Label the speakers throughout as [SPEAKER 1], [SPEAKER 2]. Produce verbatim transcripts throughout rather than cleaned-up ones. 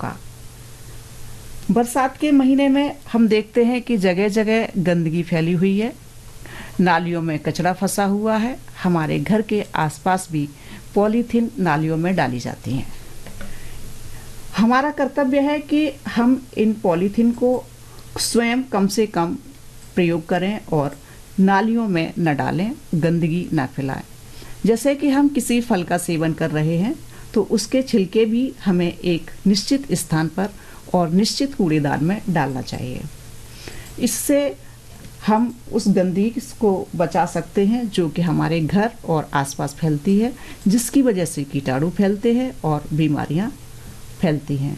[SPEAKER 1] का। बरसात के महीने में हम देखते हैं कि जगह जगह गंदगी फैली हुई है, नालियों में कचरा फंसा हुआ है। हमारे घर के आसपास भी पॉलीथीन नालियों में डाली जाती हैं। हमारा कर्तव्य है कि हम इन पॉलीथीन को स्वयं कम से कम प्रयोग करें और नालियों में न डालें, गंदगी न फैलाएं। जैसे कि हम किसी फल का सेवन कर रहे हैं तो उसके छिलके भी हमें एक निश्चित स्थान पर और निश्चित कूड़ेदान में डालना चाहिए। इससे हम उस गंदगी को बचा सकते हैं जो कि हमारे घर और आसपास फैलती है, जिसकी वजह से कीटाणु फैलते हैं और बीमारियां फैलती हैं।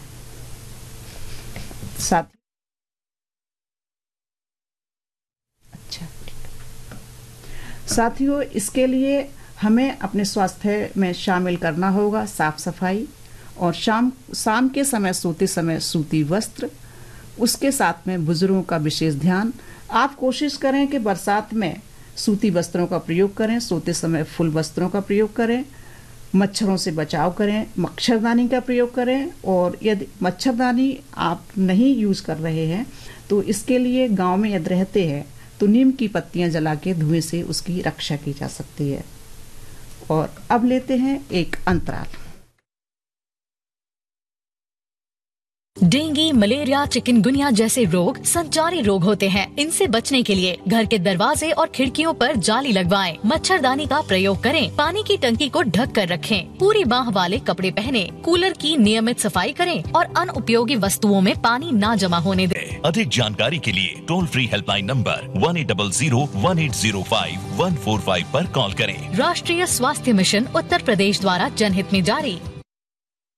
[SPEAKER 1] साथ अच्छा साथियों, इसके लिए हमें अपने स्वास्थ्य में शामिल करना होगा साफ सफाई और शाम शाम के समय सोते समय सूती वस्त्र, उसके साथ में बुजुर्गों का विशेष ध्यान। आप कोशिश करें कि बरसात में सूती वस्त्रों का प्रयोग करें, सोते समय फुल वस्त्रों का प्रयोग करें, मच्छरों से बचाव करें, मच्छरदानी का प्रयोग करें। और यदि मच्छरदानी आप नहीं यूज़ कर रहे हैं तो इसके लिए गांव में यदि रहते हैं तो नीम की पत्तियां जला के धुएं से उसकी रक्षा की जा सकती है। और अब लेते हैं एक अंतराल।
[SPEAKER 2] डेंगू, मलेरिया, चिकनगुनिया जैसे रोग संचारी रोग होते हैं। इनसे बचने के लिए घर के दरवाजे और खिड़कियों पर जाली लगवाएं, मच्छरदानी का प्रयोग करें, पानी की टंकी को ढक कर रखें, पूरी बाह वाले कपड़े पहने, कूलर की नियमित सफाई करें और अनुपयोगी वस्तुओं में पानी ना जमा होने दें।
[SPEAKER 3] अधिक जानकारी के लिए toll free helpline number one eight double zero one eight zero five one four five पर कॉल करें।
[SPEAKER 2] राष्ट्रीय स्वास्थ्य मिशन उत्तर प्रदेश द्वारा जनहित में जारी।